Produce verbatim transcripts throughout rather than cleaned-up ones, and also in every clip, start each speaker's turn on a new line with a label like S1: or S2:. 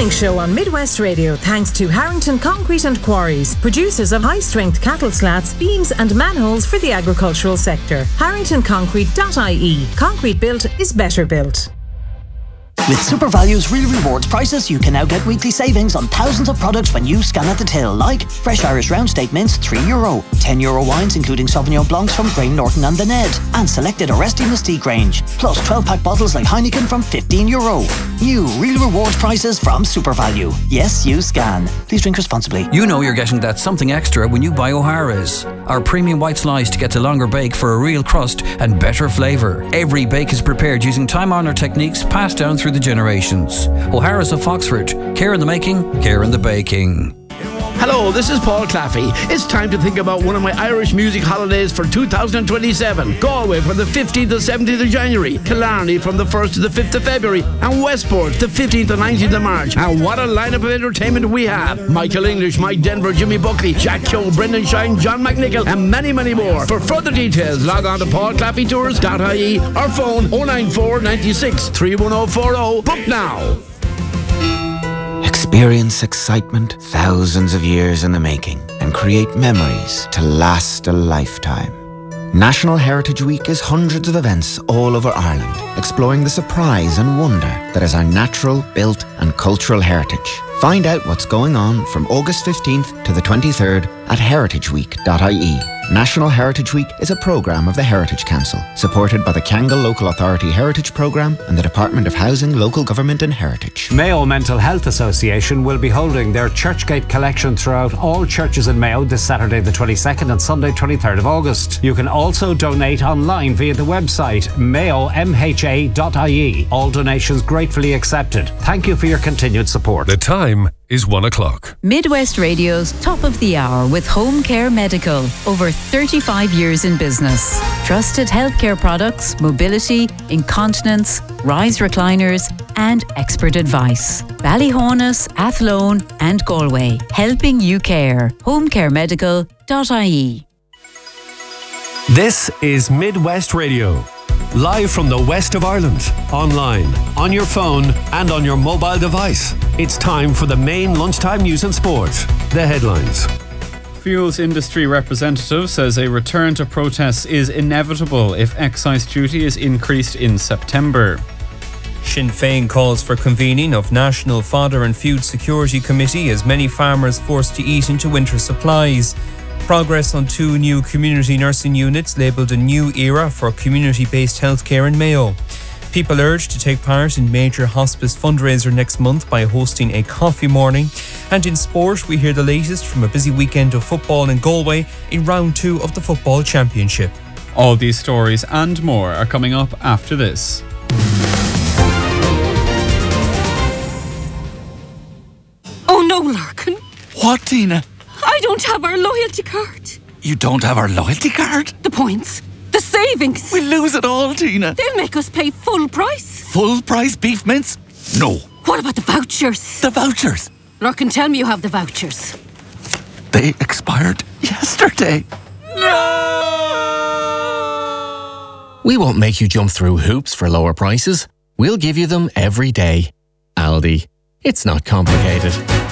S1: morning show on Midwest Radio thanks to Harrington Concrete and Quarries, producers of high-strength cattle slats, beams and manholes for the agricultural sector. harrington concrete dot I E. Concrete built is better built.
S2: With SuperValue's Real Rewards prices, you can now get weekly savings on thousands of products when you scan at the till, like fresh Irish round steak mince, three euro, ten euro wines including Sauvignon Blancs from Graham Norton and The Ned, and selected Oresti Mystique range, plus twelve pack bottles like Heineken from fifteen euro. New Real Rewards prices from SuperValue. Yes, you scan. Please drink responsibly.
S3: You know you're getting that something extra when you buy O'Hara's. Our premium white sliced gets a longer bake for a real crust and better flavour. Every bake is prepared using time-honoured techniques passed down through the generations. O'Hara's of Foxford. Care in the making, care in the baking.
S4: Hello, this is Paul Claffey. It's time to think about one of my Irish music holidays for two thousand twenty-seven. Galway from the fifteenth to seventeenth of January, Killarney from the first to the fifth of February, and Westport the fifteenth to nineteenth of March. And what a lineup of entertainment we have. Michael English, Mike Denver, Jimmy Buckley, Jack Keogh, Brendan Shine, John McNichol, and many, many more. For further details, log on to paul claffey tours dot I E or phone oh nine four, nine six, three one oh four oh. Book now.
S5: Experience excitement thousands of years in the making and create memories to last a lifetime. National Heritage Week is hundreds of events all over Ireland, exploring the surprise and wonder that is our natural, built and cultural heritage. Find out what's going on from August fifteenth to the twenty-third at heritage week dot I E. National Heritage Week is a programme of the Heritage Council, supported by the Kangal Local Authority Heritage Programme and the Department of Housing, Local Government and Heritage.
S6: Mayo Mental Health Association will be holding their Churchgate collection throughout all churches in Mayo this Saturday the twenty-second and Sunday twenty-third of August. You can also donate online via the website mayo m h a dot I E. All donations gratefully accepted. Thank you for your continued support.
S7: The time is one o'clock.
S8: Midwest Radio's Top of the Hour with Home Care Medical. Over thirty-five years in business. Trusted healthcare products, mobility, incontinence, rise recliners and expert advice. Ballyhonus, Athlone and Galway. Helping you care. home care medical dot I E.
S7: This is Midwest Radio. Live from the west of Ireland, online, on your phone and on your mobile device. It's time for the main lunchtime news and sport. The headlines.
S9: Fuels industry representative says a return to protests is inevitable if excise duty is increased in September.
S10: Sinn Féin calls for convening of National Fodder and Food Security Committee as many farmers forced to eat into winter supplies. Progress on two new community nursing units labelled a new era for community-based healthcare in Mayo. People urged to take part in major hospice fundraiser next month by hosting a coffee morning. And in sport, we hear the latest from a busy weekend of football in Galway in round two of the Football Championship.
S9: All these stories and more are coming up after this.
S11: Oh no, Larkin.
S12: What, Tina?
S11: I don't have our loyalty card.
S12: You don't have our loyalty card?
S11: The points. The savings.
S12: We'll lose it all, Tina.
S11: They'll make us pay full price.
S12: Full price beef mince? No.
S11: What about the vouchers?
S12: The vouchers?
S11: Larkin, tell me you have the vouchers.
S12: They expired yesterday.
S13: No! We won't make you jump through hoops for lower prices. We'll give you them every day. Aldi. It's not complicated.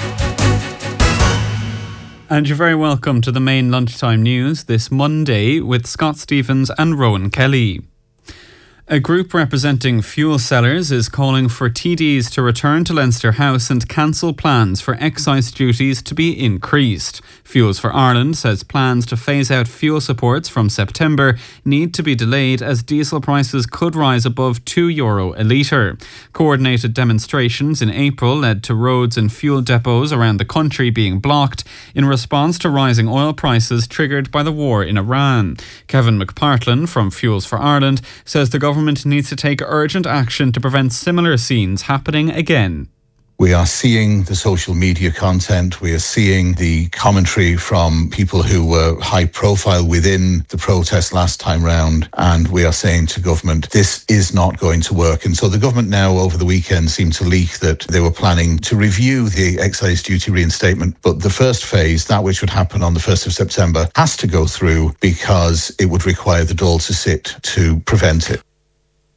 S9: And you're very welcome to the main lunchtime news this Monday with Scott Stevens and Rowan Kelly. A group representing fuel sellers is calling for T Ds to return to Leinster House and cancel plans for excise duties to be increased. Fuels for Ireland says plans to phase out fuel supports from September need to be delayed as diesel prices could rise above two euro a litre. Coordinated demonstrations in April led to roads and fuel depots around the country being blocked in response to rising oil prices triggered by the war in Iran. Kevin McPartlin from Fuels for Ireland says the government government needs to take urgent action to prevent similar scenes happening again.
S14: We are seeing the social media content. We are seeing the commentary from people who were high profile within the protest last time round. And we are saying to government, this is not going to work. And so the government now over the weekend seemed to leak that they were planning to review the excise duty reinstatement. But the first phase, that which would happen on the first of September, has to go through because it would require the Dáil to sit to prevent it.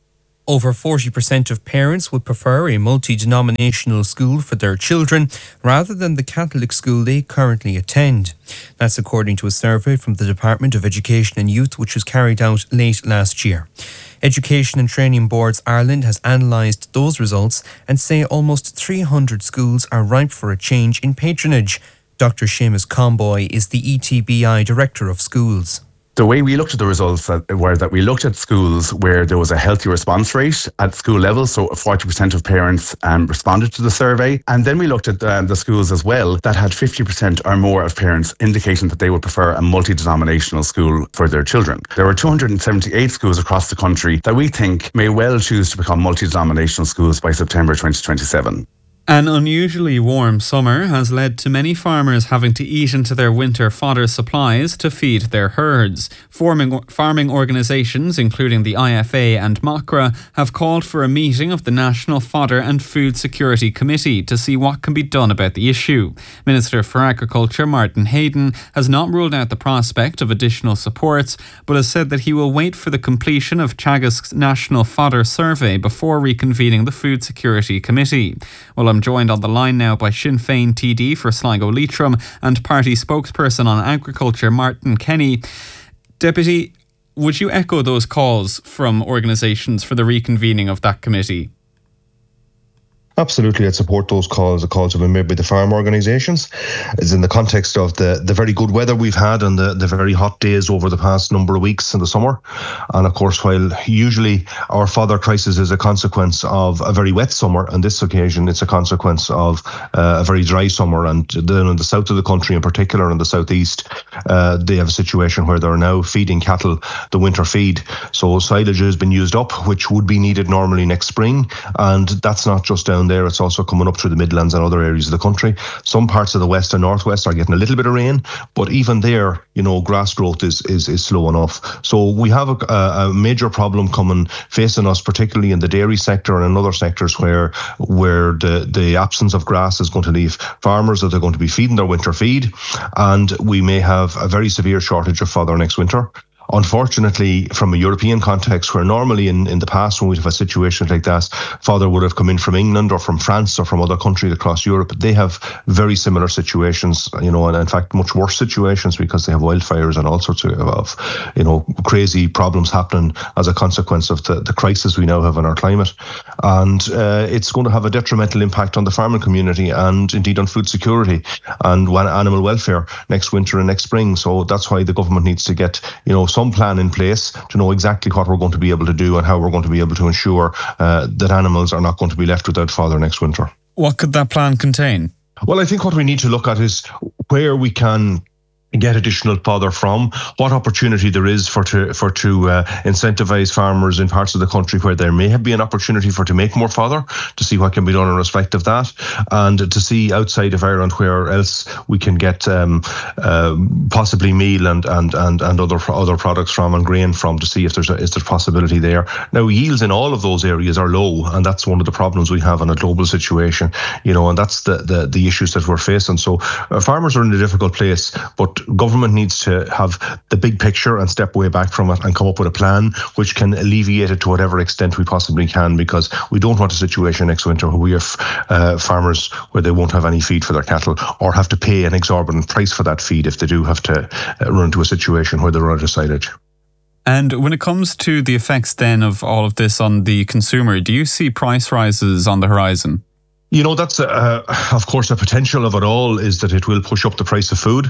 S10: Over forty percent of parents would prefer a multi-denominational school for their children rather than the Catholic school they currently attend. That's according to a survey from the Department of Education and Youth, which was carried out late last year. Education and Training Boards Ireland has analysed those results and say almost three hundred schools are ripe for a change in patronage. Doctor Seamus Comboy is the E T B I Director of Schools.
S15: The way we looked at the results were that we looked at schools where there was a healthy response rate at school level, so forty percent of parents um, responded to the survey. And then we looked at uh, the schools as well that had fifty percent or more of parents indicating that they would prefer a multi-denominational school for their children. There were two hundred seventy-eight schools across the country that we think may well choose to become multi-denominational schools by September twenty twenty-seven.
S9: An unusually warm summer has led to many farmers having to eat into their winter fodder supplies to feed their herds. Farming, farming organisations, including the I F A and MACRA, have called for a meeting of the National Fodder and Food Security Committee to see what can be done about the issue. Minister for Agriculture Martin Hayden has not ruled out the prospect of additional supports, but has said that he will wait for the completion of Teagasc's National Fodder Survey before reconvening the Food Security Committee. Well, I'm joined on the line now by Sinn Féin T D for Sligo Leitrim and party spokesperson on agriculture Martin Kenny. Deputy, would you echo those calls from organisations for the reconvening of that committee?
S16: Absolutely, I'd support those calls. The calls have been made by the farm organisations. It's in the context of the, the very good weather we've had and the, the very hot days over the past number of weeks in the summer. And of course, while usually our fodder crisis is a consequence of a very wet summer, on this occasion it's a consequence of uh, a very dry summer. And then in the south of the country, in particular in the southeast, uh, they have a situation where they're now feeding cattle the winter feed. So silage has been used up, which would be needed normally next spring. And that's not just down there, it's also coming up through the Midlands and other areas of the country. Some parts of the west and northwest are getting a little bit of rain, but even there, you know, grass growth is is, is slow enough. So we have a, a major problem coming facing us, particularly in the dairy sector and in other sectors where where the, the absence of grass is going to leave farmers that are going to be feeding their winter feed, and we may have a very severe shortage of fodder next winter. Unfortunately, from a European context, where normally in, in the past when we'd have a situation like that, fodder would have come in from England or from France or from other countries across Europe. They have very similar situations, you know, and in fact much worse situations because they have wildfires and all sorts of, of you know, crazy problems happening as a consequence of the, the crisis we now have in our climate. And uh, it's going to have a detrimental impact on the farming community and indeed on food security and animal welfare next winter and next spring. So that's why the government needs to get, you know, some plan in place to know exactly what we're going to be able to do and how we're going to be able to ensure uh, that animals are not going to be left without fodder next winter.
S9: What could that plan contain?
S16: Well, I think what we need to look at is where we can get additional fodder from, what opportunity there is for to for to uh, incentivise farmers in parts of the country where there may have be an opportunity for to make more fodder, to see what can be done in respect of that, and to see outside of Ireland where else we can get um, uh, possibly meal and and and and other other products from and grain from, to see if there's a, is there possibility there. Now, yields in all of those areas are low, and that's one of the problems we have in a global situation, you know, and that's the the, the issues that we're facing. So uh, farmers are in a difficult place, but government needs to have the big picture and step way back from it and come up with a plan which can alleviate it to whatever extent we possibly can, because we don't want a situation next winter where we have uh, farmers where they won't have any feed for their cattle or have to pay an exorbitant price for that feed if they do have to uh, run into a situation where they're out of silage.
S9: And when it comes to the effects then of all of this on the consumer, do you see price rises on the horizon?
S16: You know, that's, uh, of course, the potential of it all is that it will push up the price of food.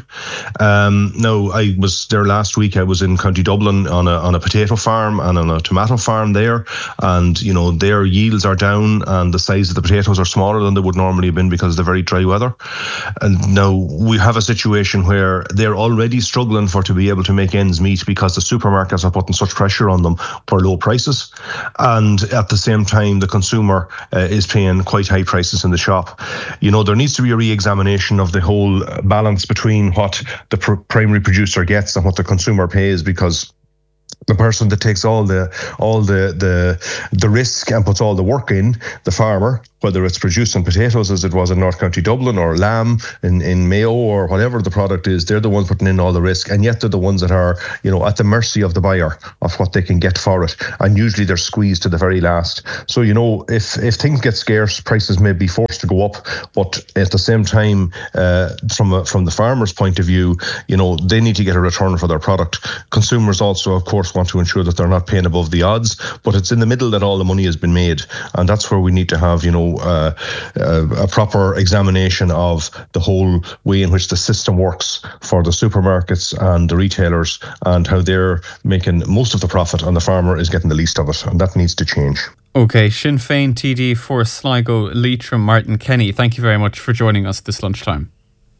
S16: Um, now, I was there last week. I was in County Dublin on a on a potato farm and on a tomato farm there. And, you know, their yields are down and the size of the potatoes are smaller than they would normally have been because of the very dry weather. And now we have a situation where they're already struggling for to be able to make ends meet because the supermarkets are putting such pressure on them for low prices. And at the same time, the consumer uh, is paying quite high prices in the shop. You know, there needs to be a re-examination of the whole balance between what the pr- primary producer gets and what the consumer pays, because the person that takes all the all the the the risk and puts all the work in, the farmer, whether it's producing potatoes as it was in North County Dublin, or lamb in, in Mayo, or whatever the product is. They're the ones putting in all the risk, and yet they're the ones that are, you know, at the mercy of the buyer of what they can get for it. And usually they're squeezed to the very last. So, you know, if, if things get scarce, prices may be forced to go up, but at the same time, uh, from a, from the farmer's point of view, you know, they need to get a return for their product. Consumers also, of course, want to ensure that they're not paying above the odds, but it's in the middle that all the money has been made. And that's where we need to have, you know, uh, uh, a proper examination of the whole way in which the system works for the supermarkets and the retailers, and how they're making most of the profit and the farmer is getting the least of it. And that needs to change.
S9: OK, Sinn Féin T D for Sligo, Leitrim, Martin Kenny, thank you very much for joining us this lunchtime.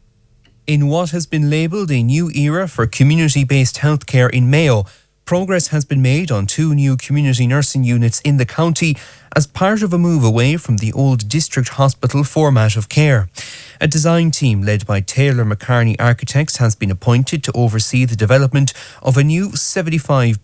S10: In what has been labelled a new era for community-based healthcare in Mayo, progress has been made on two new community nursing units in the county as part of a move away from the old district hospital format of care. A design team led by Taylor McCartney Architects has been appointed to oversee the development of a new seventy-five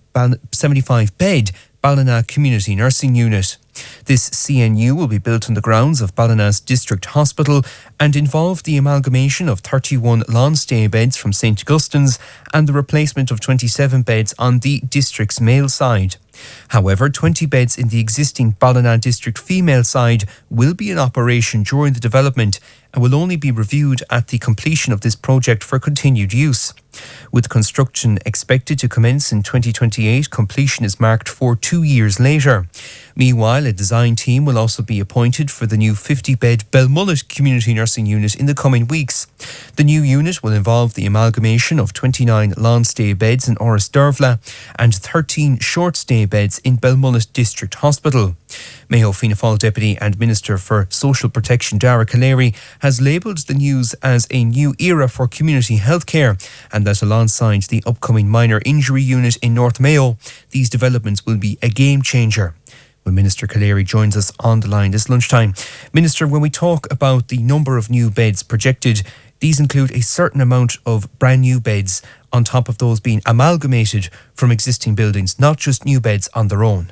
S10: bed Ballina Community Nursing Unit. This C N U will be built on the grounds of Ballina's District Hospital and involve the amalgamation of thirty-one lawn stay beds from Saint Augustine's and the replacement of twenty-seven beds on the district's male side. However, twenty beds in the existing Ballina District female side will be in operation during the development and will only be reviewed at the completion of this project for continued use. With construction expected to commence in twenty twenty-eight, completion is marked for two years later. Meanwhile, a design team will also be appointed for the new fifty bed Belmullet Community Nursing Unit in the coming weeks. The new unit will involve the amalgamation of twenty-nine long stay beds in Orrisdervla and thirteen short stay beds in Belmullet District Hospital. Mayo Fianna Fáil Deputy and Minister for Social Protection Dara Callery has labelled the news as a new era for community healthcare, and that alongside the upcoming minor injury unit in North Mayo, these developments will be a game changer. Well, Minister Callery joins us on the line this lunchtime. Minister, when we talk about the number of new beds projected, these include a certain amount of brand new beds on top of those being amalgamated from existing buildings, not just new beds on their own.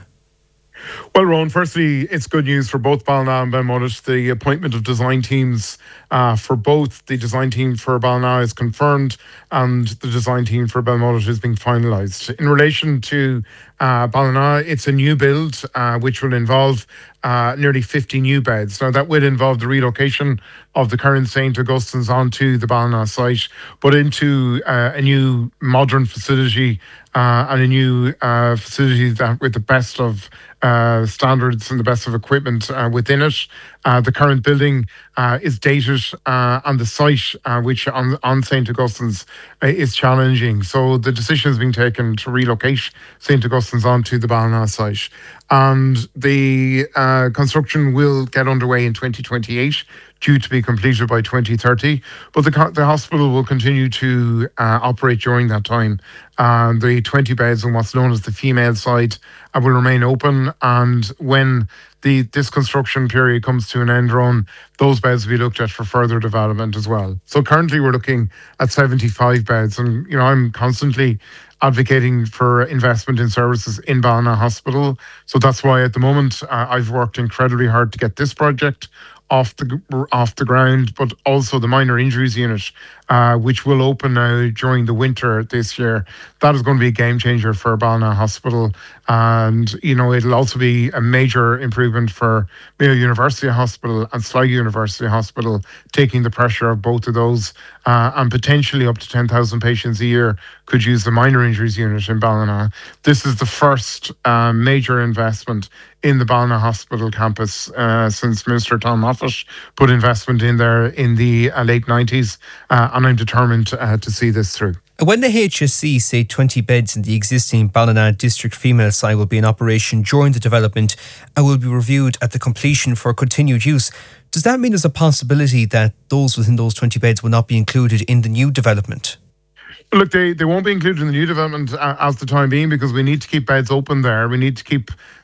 S17: Well, Rowan, firstly, it's good news for both Ballina and Belmullet. The appointment of design teams uh, for both, the design team for Ballina is confirmed and the design team for Belmullet is being finalised. In relation to uh, Ballina, it's a new build uh, which will involve uh, nearly fifty new beds. Now, that will involve the relocation of the current Saint Augustine's onto the Ballina site, but into uh, a new modern facility uh, and a new uh, facility that with the best of uh, standards and the best of equipment uh, within it. Uh, the current building uh, is dated uh, and the site, uh, which on, on Saint Augustine's uh, is challenging. So the decision has been taken to relocate Saint Augustine's onto the Ballina site. And the uh, construction will get underway in twenty twenty-eight, due to be completed by twenty thirty. But the, the hospital will continue to uh, operate during that time. Uh, the twenty beds on what's known as the female side uh, will remain open. And when the this construction period comes to an end run, those beds will be looked at for further development as well. So currently we're looking at seventy-five beds. And, you know, I'm constantly advocating for investment in services in Ballina Hospital. So that's why at the moment uh, I've worked incredibly hard to get this project off the off the ground, but also the minor injuries unit, uh, which will open now during the winter this year. That is going to be a game changer for Ballina Hospital, and you know it'll also be a major improvement for Mayo University Hospital and Sligo University Hospital, taking the pressure of both of those, uh, and potentially up to ten thousand patients a year could use the minor injuries unit in Ballina. This is the first uh, major investment in the Ballina Hospital campus uh, since Minister Tom Moffat put investment in there in the uh, late nineties, uh, and I'm determined uh, to see this through.
S10: When the H S C say twenty beds in the existing Ballina District female side will be in operation during the development and will be reviewed at the completion for continued use, does that mean there's a possibility that those within those twenty beds will not be included in the new development?
S17: Look, they, they won't be included in the new development uh, as the time being, because we need to keep beds open there. We need to keep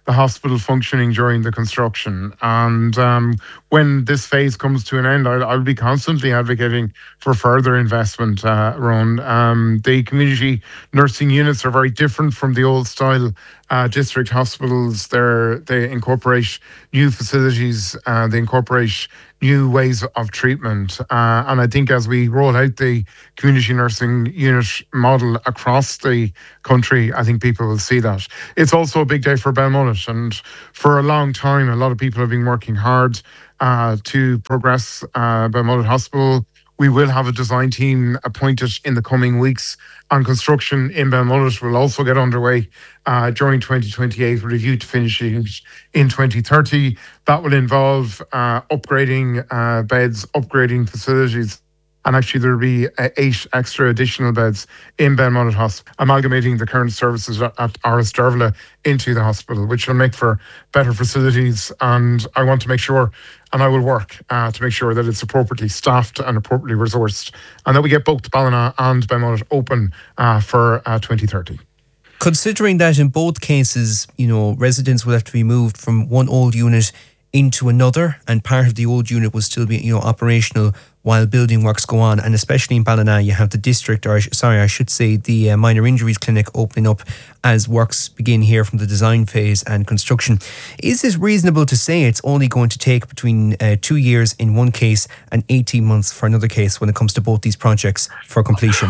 S17: the hospital functioning during the construction. And um, when this phase comes to an end, I'll, I'll be constantly advocating for further investment, uh, Ron. Um, the community nursing units are very different from the old style uh, district hospitals. They're, they incorporate new facilities, uh, they incorporate new ways of treatment. Uh, and I think as we roll out the community nursing unit model across the country, I think people will see that. It's also a big day for Belmullet, and for a long time, a lot of people have been working hard uh, to progress uh, Belmullet Hospital. We will have a design team appointed in the coming weeks, and construction in Belmullet will also get underway uh, during twenty twenty-eight with a view to finishing it in twenty thirty. That will involve uh, upgrading uh, beds, upgrading facilities, and actually there will be uh, eight extra additional beds in Belmullet Hospital, amalgamating the current services at, at Aristdervla into the hospital, which will make for better facilities. And I want to make sure, and I will work uh, to make sure that it's appropriately staffed and appropriately resourced, and that we get both Ballina and Belmullet open uh, for uh, twenty thirty.
S10: Considering that in both cases, you know, residents will have to be moved from one old unit into another, and part of the old unit will still be, you know, operational while building works go on, and especially in Ballina, you have the district, or sorry, I should say the uh, minor injuries clinic opening up as works begin here from the design phase and construction. Is it reasonable to say it's only going to take between uh, two years in one case and eighteen months for another case when it comes to both these projects for completion?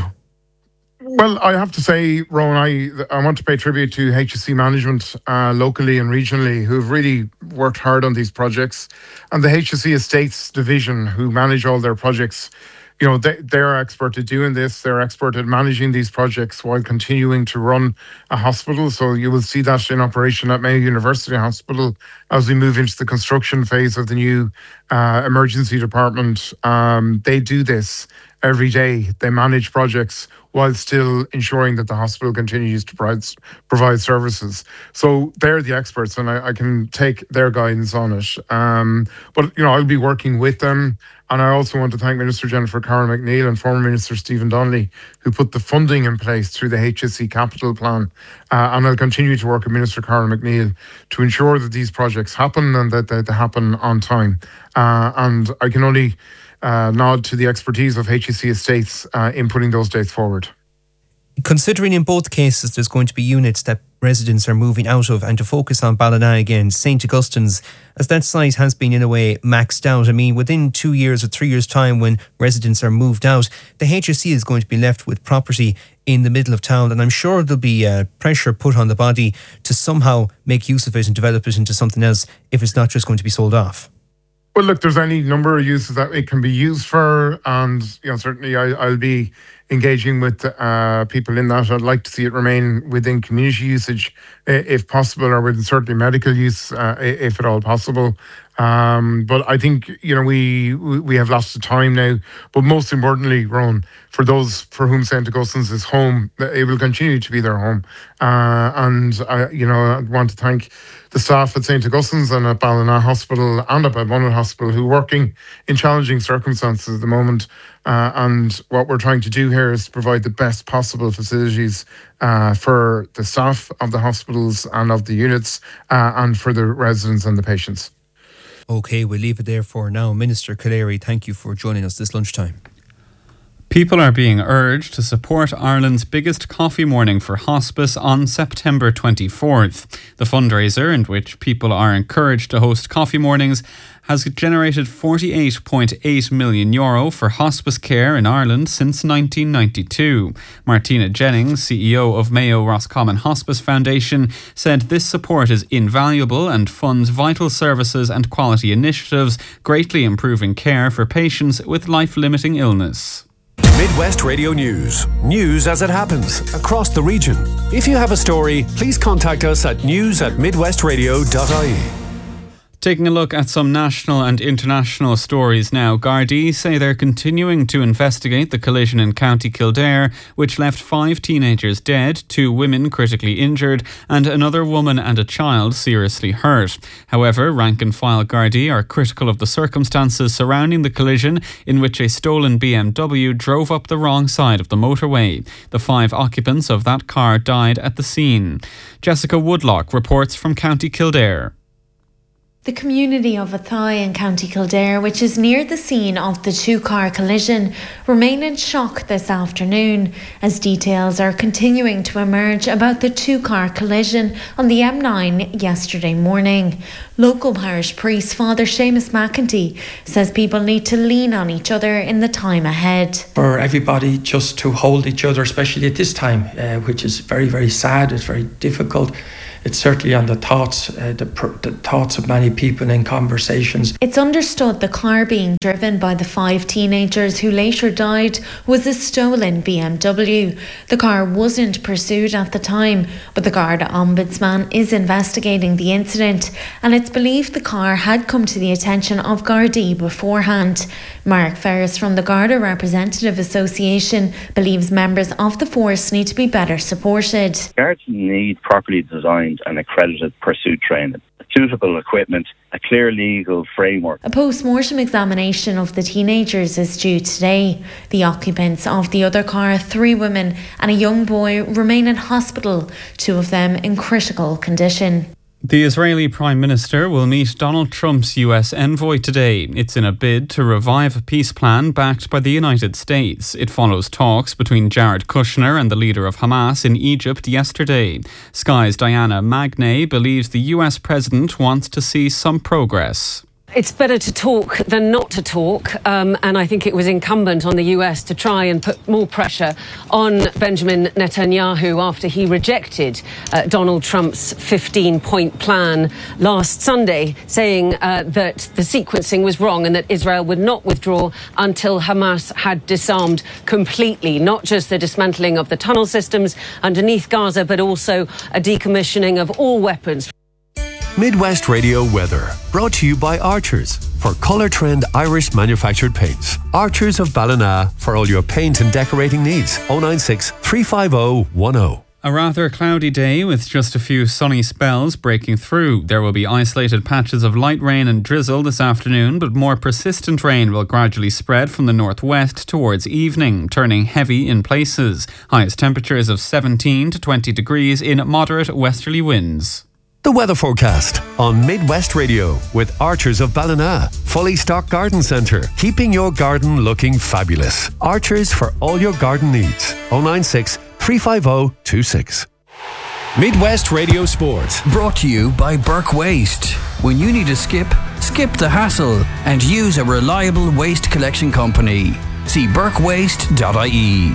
S17: Well, I have to say, Rowan, I I want to pay tribute to H S C management uh, locally and regionally, who've really worked hard on these projects, and the H S C Estates division, who manage all their projects. You know, they, they're expert at doing this. They're expert at managing these projects while continuing to run a hospital. So you will see that in operation at Mayo University Hospital as we move into the construction phase of the new uh, emergency department. Um, they do this every day. They manage projects while still ensuring that the hospital continues to provide, provide services. So they're the experts, and I, I can take their guidance on it. Um, but, you know, I'll be working with them. And I also want to thank Minister Jennifer Carroll McNeil and former Minister Stephen Donnelly, who put the funding in place through the H S C capital plan. Uh, and I'll continue to work with Minister Carroll McNeil to ensure that these projects happen and that, that they happen on time. Uh, and I can only uh, nod to the expertise of H S C Estates uh, in putting those dates forward.
S10: Considering in both cases there's going to be units that residents are moving out of, and to focus on Ballina again, Saint Augustine's, as that site has been in a way maxed out. I mean, within two years or three years' time when residents are moved out, the H S C is going to be left with property in the middle of town, and I'm sure there'll be uh, pressure put on the body to somehow make use of it and develop it into something else if it's not just going to be sold off.
S17: Well, look, there's any number of uses that it can be used for, and you know, certainly I, I'll be engaging with uh, people in that. I'd like to see it remain within community usage, if possible, or within certainly medical use, uh, if at all possible. Um, but I think, you know, we we have lots of time now. But most importantly, Rowan, for those for whom Saint Augustine's is home, it will continue to be their home. Uh, and, I, you know, I want to thank the staff at Saint Augustine's and at Ballina Hospital and at Belmullet Hospital, who are working in challenging circumstances at the moment. Uh, and what we're trying to do here is to provide the best possible facilities uh, for the staff of the hospitals and of the units uh, and for the residents and the patients.
S10: OK, we'll leave it there for now. Minister Calleary, thank you for joining us this lunchtime.
S9: People are being urged to support Ireland's biggest coffee morning for hospice on September twenty-fourth. The fundraiser, in which people are encouraged to host coffee mornings, has generated forty-eight point eight million euro for hospice care in Ireland since nineteen ninety-two. Martina Jennings, C E O of Mayo Roscommon Hospice Foundation, said this support is invaluable and funds vital services and quality initiatives, greatly improving care for patients with life-limiting illness.
S7: Midwest Radio News. News as it happens across the region. If you have a story, please contact us at news at midwestradio dot I E.
S9: Taking a look at some national and international stories now. Gardaí say they're continuing to investigate the collision in County Kildare, which left five teenagers dead, two women critically injured, and another woman and a child seriously hurt. However, rank-and-file Gardaí are critical of the circumstances surrounding the collision, in which a stolen B M W drove up the wrong side of the motorway. The five occupants of that car died at the scene. Jessica Woodlock reports from County Kildare.
S18: The community of Athy in County Kildare, which is near the scene of the two-car collision, remain in shock this afternoon as details are continuing to emerge about the two-car collision on the M nine yesterday morning. Local parish priest Father Seamus McEntee says people need to lean on each other in the time ahead.
S19: For everybody just to hold each other, especially at this time, uh, which is very, very sad, it's very difficult. It's certainly on the thoughts, uh, the, the thoughts of many people in conversations.
S18: It's understood the car being driven by the five teenagers who later died was a stolen B M W. The car wasn't pursued at the time, but the Garda Ombudsman is investigating the incident, and it's believed the car had come to the attention of Gardaí beforehand. Mark Ferris from the Garda Representative Association believes members of the force need to be better supported.
S20: Guards need properly designed and accredited pursuit training, suitable equipment, a clear legal framework.
S18: A post-mortem examination of the teenagers is due today. The occupants of the other car, three women and a young boy, remain in hospital, two of them in critical condition.
S9: The Israeli Prime Minister will meet Donald Trump's U S envoy today. It's in a bid to revive a peace plan backed by the United States. It follows talks between Jared Kushner and the leader of Hamas in Egypt yesterday. Sky's Diana Magnay believes the U S president wants to see some progress.
S11: It's better to talk than not to talk, um, and I think it was incumbent on the U S to try and put more pressure on Benjamin Netanyahu after he rejected uh, Donald Trump's fifteen-point plan last Sunday, saying uh, that the sequencing was wrong and that Israel would not withdraw until Hamas had disarmed completely, not just the dismantling of the tunnel systems underneath Gaza, but also a decommissioning of all weapons.
S7: Midwest Radio weather, brought to you by Archers for Colour Trend Irish manufactured paints. Archers of Ballina for all your paint and decorating needs. oh nine six, three five oh, one oh.
S9: A rather cloudy day with just a few sunny spells breaking through. There will be isolated patches of light rain and drizzle this afternoon, but more persistent rain will gradually spread from the northwest towards evening, turning heavy in places. Highest temperatures of seventeen to twenty degrees in moderate westerly winds.
S7: The weather forecast on Midwest Radio with Archers of Ballina. Fully stocked garden centre, keeping your garden looking fabulous. Archers for all your garden needs. oh nine six, three five oh, two six.
S3: Midwest Radio Sport. Brought to you by Burke Waste. When you need a skip, skip the hassle and use a reliable waste collection company. See burke waste dot I E.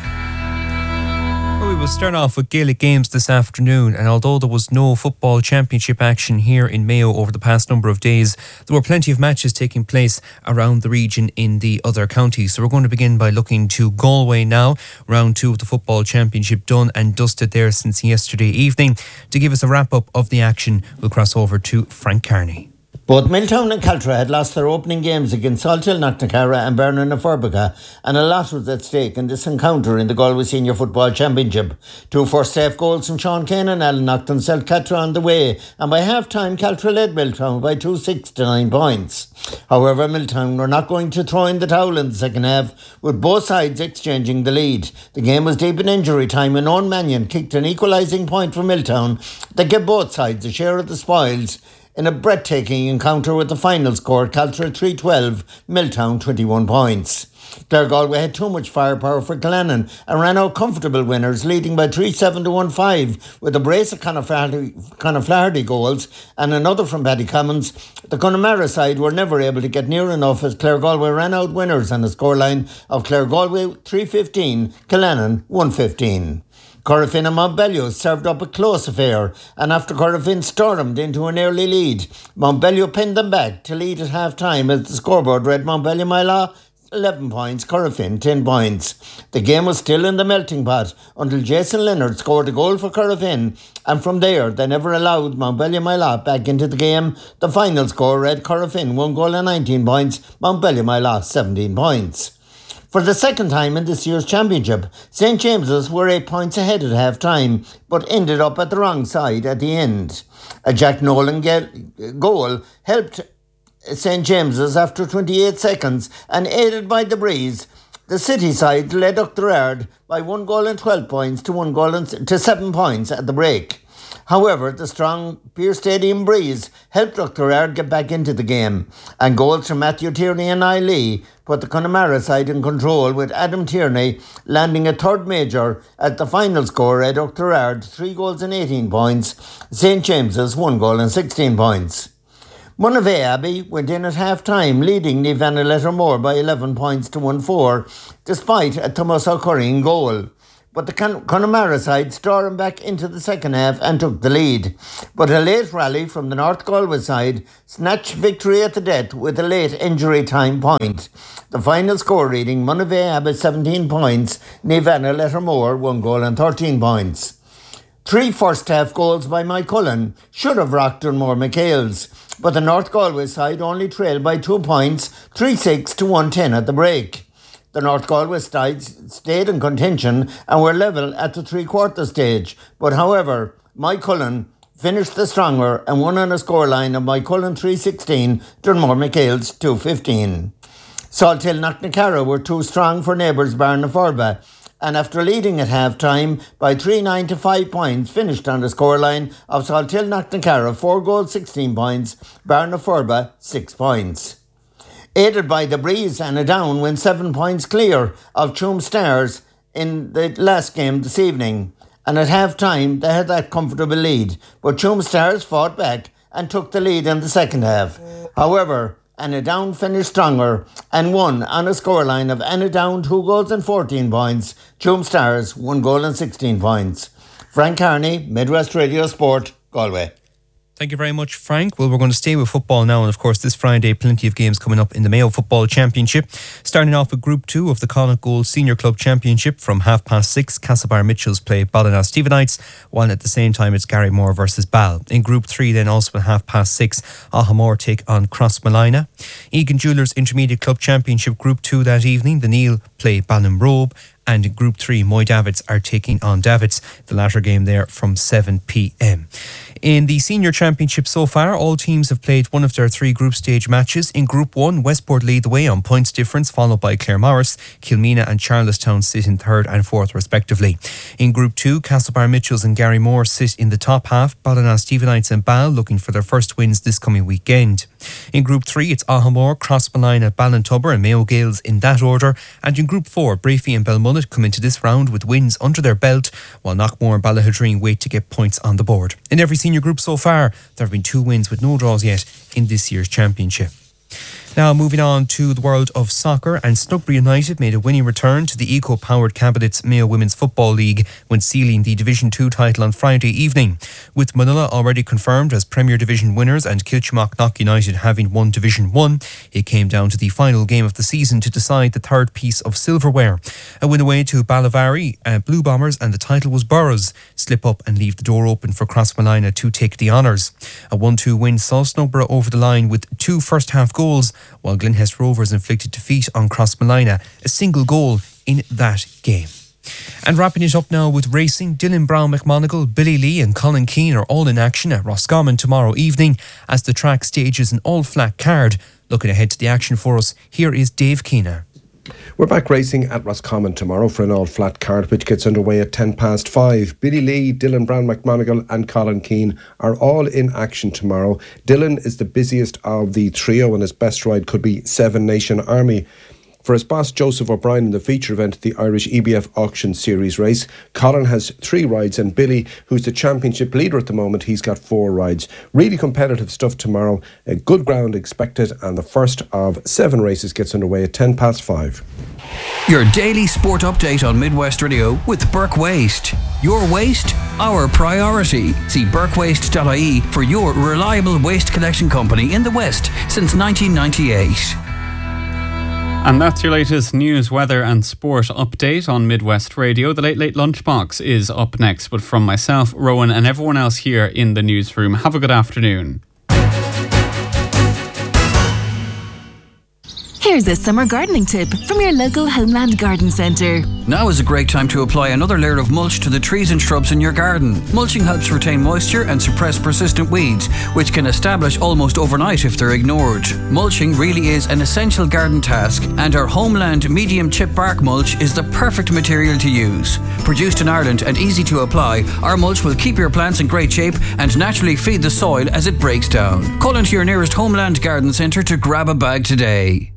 S10: Well, we will start off with Gaelic games this afternoon, and although there was no football championship action here in Mayo over the past number of days, there were plenty of matches taking place around the region in the other counties. So we're going to begin by looking to Galway now. Round two of the football championship done and dusted there since yesterday evening. To give us a wrap-up of the action, we'll cross over to Frank Carney.
S21: Both Milltown and Caltra had lost their opening games against Salthill, Knocknacarra and Bernan and Forbica, and a lot was at stake in this encounter in the Galway Senior Football Championship. Two first-half goals from Sean Kane and Alan Knockton set Caltra on the way, and by half-time Caltra led Milltown by two sixty-nine points. However, Milltown were not going to throw in the towel in the second half, with both sides exchanging the lead. The game was deep in injury time and Owen Mannion kicked an equalising point for Milltown that gave both sides a share of the spoils in a breathtaking encounter with the final score, Caltra three twelve, Milltown twenty-one points. Clare Galway had too much firepower for Glennon and ran out comfortable winners, leading by three seven to one five, with a brace of Conor Flaherty, Conor Flaherty goals and another from Paddy Commons. The Connemara side were never able to get near enough as Clare Galway ran out winners on a scoreline of Clare Galway three fifteen, Killannon one fifteen. Corofin and Montbello served up a close affair, and after Corofin stormed into an early lead, Montbello pinned them back to lead at half-time as the scoreboard read Montbello Mila eleven points, Corofin ten points. The game was still in the melting pot until Jason Leonard scored a goal for Corofin, and from there they never allowed Montbellier-Mylott back into the game. The final score read Corofin one goal and nineteen points, Montbellier-Mylott seventeen points. For the second time in this year's championship, Saint James's were eight points ahead at half-time, but ended up at the wrong side at the end. A Jack Nolan goal helped Saint James's after twenty-eight seconds, and aided by the breeze, the City side led Oughterard by one goal and twelve points to one goal and to seven points at the break. However, the strong Pearse Stadium breeze helped Oughterard get back into the game, and goals from Matthew Tierney and Niall Lee put the Connemara side in control, with Adam Tierney landing a third major at the final score at Oughterard, three goals and eighteen points, Saint James's one goal and sixteen points. Monivea Abbey went in at half-time, leading Nivanna Lettermore by eleven points to one four, despite a Thomas O'Curry goal. But the Con- Connemara side stormed back into the second half and took the lead. But a late rally from the North Galway side snatched victory at the death with a late injury time point. The final score reading Monivea Abbey seventeen points, Nivanna Lettermore one goal and thirteen points. Three first half goals by Mike Cullen should have rocked Dunmore McHale's, but the North Galway side only trailed by two points, three six to one ten at the break. The North Galway side stayed in contention and were level at the three-quarter stage, but however, Mike Cullen finished the stronger and won on a scoreline of Mike Cullen three sixteen, Dunmore McHale's two fifteen. Salthill Knocknacarra were too strong for neighbours Barnaforba, and after leading at half-time by three nine to five points, finished on the scoreline of Salthill Knocknacarra four goals, sixteen points, Barnaforba six points. Aided by the breeze and a down went seven points clear of Tuam Stars in the last game this evening, and at half-time they had that comfortable lead, but Tuam Stars fought back and took the lead in the second half. However, Annadown finished stronger and won on a scoreline of Annadown two goals and fourteen points, Tuam Stars one goal and sixteen points. Frank Carney, Midwest Radio Sport, Galway.
S10: Thank you very much, Frank. Well, we're going to stay with football now, and of course this Friday plenty of games coming up in the Mayo Football Championship. Starting off with Group two of the Connacht Gold Senior Club Championship from half past six, Castlebar Mitchells play Ballina Stephenites, while at the same time it's Garrymore versus Ball. In Group three then, also at half past six, Ahamore take on Crossmalina. Egan Jewellers Intermediate Club Championship Group two that evening, the Neil play Ballinrobe, and in Group three, Moy Davids are taking on Davids, the latter game there from seven p.m. In the Senior Championship so far, all teams have played one of their three group stage matches. In Group one, Westport lead the way on points difference, followed by Claremorris. Kilmena and Charlestown sit in third and fourth respectively. In Group two, Castlebar Mitchells and Garrymore sit in the top half. Ballina Stephenites and Ball looking for their first wins this coming weekend. In Group three, it's Ahamore, Crossmalina, Ballintubber and Mayo Gales in that order. And in Group four, Breaffy and Belmullet come into this round with wins under their belt, while Knockmore and Ballahadreen wait to get points on the board. In every senior group so far, there have been two wins with no draws yet in this year's championship. Now moving on to the world of soccer, and Snugbury United made a winning return to the eco-powered Cabinets Mayo Women's Football League when sealing the Division two title on Friday evening. With Manila already confirmed as Premier Division winners and Kilchimock Knock United having won Division one, it came down to the final game of the season to decide the third piece of silverware. A win away to Balavari, uh, Blue Bombers, and the title was Burrows. Slip up and leave the door open for Crossmalina to take the honours. A one two win saw Snugbury over the line with two first half goals, while Glenhest Rovers inflicted defeat on Crossmalina, a single goal in that game. And wrapping it up now with racing, Dylan Brown McMonagle, Billy Lee and Colin Keane are all in action at Roscommon tomorrow evening as the track stages an all-flat card. Looking ahead to the action for us, here is Dave Keena.
S1: We're back racing at Roscommon tomorrow for an all-flat card which gets underway at ten past five. Billy Lee, Dylan Brown McMonagle and Colin Keane are all in action tomorrow. Dylan is the busiest of the trio and his best ride could be Seven Nation Army. For his boss Joseph O'Brien in the feature event, the Irish E B F Auction Series race, Colin has three rides and Billy, who's the championship leader at the moment, he's got four rides. Really competitive stuff tomorrow, a good ground expected, and the first of seven races gets underway at ten past five.
S3: Your daily sport update on Midwest Radio with Burke Waste. Your waste, our priority. See burke waste dot I E for your reliable waste collection company in the West since nineteen ninety-eight.
S9: And that's your latest news, weather and sport update on Midwest Radio. The Late Late Lunchbox is up next, but from myself, Rowan and everyone else here in the newsroom, have a good afternoon.
S2: Here's a summer gardening tip from your local Homeland Garden Centre.
S3: Now is a great time to apply another layer of mulch to the trees and shrubs in your garden. Mulching helps retain moisture and suppress persistent weeds, which can establish almost overnight if they're ignored. Mulching really is an essential garden task, and our Homeland medium chip bark mulch is the perfect material to use. Produced in Ireland and easy to apply, our mulch will keep your plants in great shape and naturally feed the soil as it breaks down. Call into your nearest Homeland Garden Centre to grab a bag today.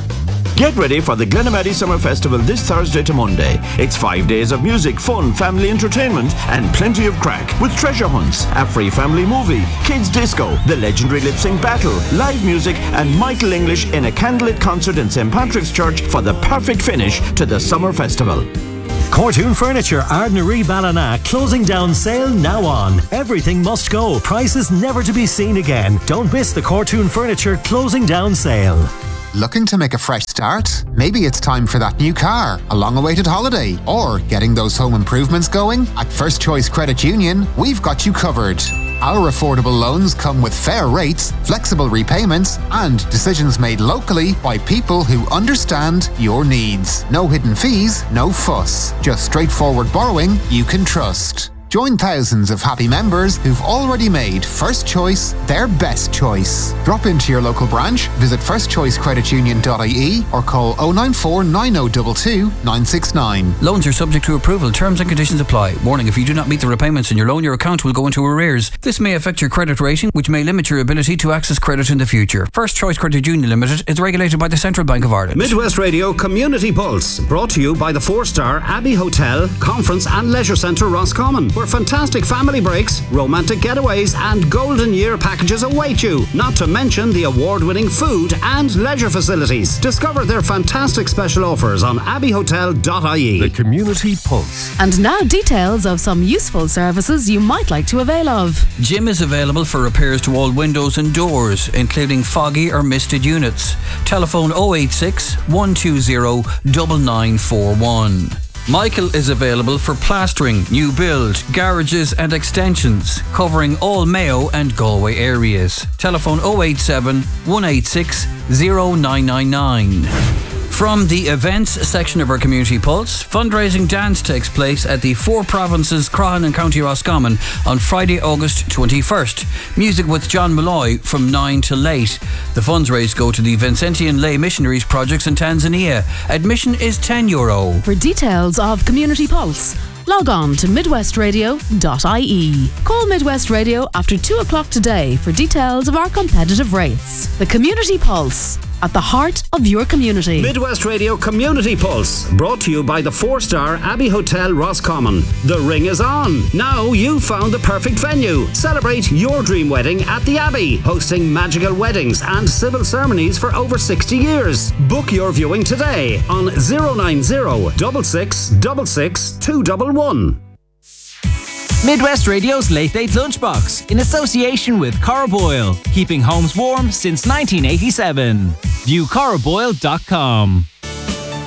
S22: Get ready for the Glenamaddy Summer Festival this Thursday to Monday. It's five days of music, fun, family entertainment and plenty of crack with treasure hunts, a free family movie, kids disco, the legendary lip sync battle, live music and Michael English in a candlelit concert in Saint Patrick's Church for the perfect finish to the summer festival.
S23: Cortoon Furniture, Ardnaree Ballina, closing down sale now on. Everything must go. Prices never to be seen again. Don't miss the Cortoon Furniture closing down sale.
S24: Looking to make a fresh start? Maybe it's time for that new car, a long-awaited holiday, or getting those home improvements going? At First Choice Credit Union, we've got you covered. Our affordable loans come with fair rates, flexible repayments, and decisions made locally by people who understand your needs. No hidden fees, no fuss. Just straightforward borrowing you can trust. Join thousands of happy members who've already made First Choice their best choice. Drop into your local branch, visit first choice credit union dot I E or call oh nine four nine oh two two nine six nine.
S3: Loans are subject to approval. Terms and conditions apply. Warning, if you do not meet the repayments in your loan, your account will go into arrears. This may affect your credit rating, which may limit your ability to access credit in the future. First Choice Credit Union Limited is regulated by the Central Bank of Ireland.
S25: Midwest Radio Community Pulse, brought to you by the four-star Abbey Hotel, Conference and Leisure Centre Roscommon, where fantastic family breaks, romantic getaways and golden year packages await you, not to mention the award-winning food and leisure facilities. Discover their fantastic special offers on abbey hotel dot I E.
S7: The Community Pulse.
S26: And now details of some useful services you might like to avail of.
S3: Jim is available for repairs to all windows and doors, including foggy or misted units. Telephone oh eight six, one two zero, nine nine four one. Michael is available for plastering, new build, garages and extensions, covering all Mayo and Galway areas. Telephone oh eight seven, one eight six, zero nine nine nine. From the events section of our Community Pulse, fundraising dance takes place at the Four Provinces Croghan and County Roscommon on Friday, August twenty-first. Music with John Malloy from nine till late. The funds raised go to the Vincentian Lay Missionaries projects in Tanzania. Admission is ten euro.
S26: For details of Community Pulse, log on to midwest radio dot I E. Call Midwest Radio after two o'clock today for details of our competitive rates. The Community Pulse, at the heart of your community.
S25: Midwest Radio Community Pulse, brought to you by the four-star Abbey Hotel Roscommon. The ring is on. Now you've found the perfect venue. Celebrate your dream wedding at the Abbey, hosting magical weddings and civil ceremonies for over sixty years. Book your viewing today on zero nine zero, six six six six, two one one.
S27: Midwest Radio's Late Late Lunchbox, in association with Corroboyle, keeping homes warm since nineteen eighty-seven. View corroboyle dot com.